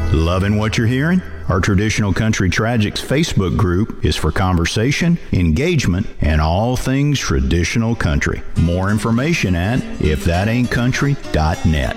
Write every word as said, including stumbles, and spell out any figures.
Loving what you're hearing? Our Traditional Country Tragics Facebook group is for conversation, engagement, and all things traditional country. More information at if that ain't country dot net.